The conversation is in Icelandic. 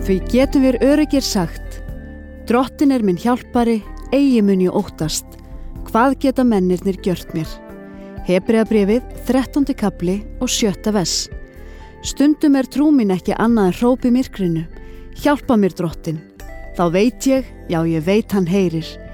Því getum við öruggir sagt, Drottinn er minn hjálpari, eigi mun ég óttast. Hvað geta mennirnir gjört mér? Hebreabréfið, 13. kafli og 7. vers. Stundum er trú mín ekki annað en hróp í myrkrinu. Hjálpa mér, Drottinn. Þá veit ég, já ég veit hann heyrir.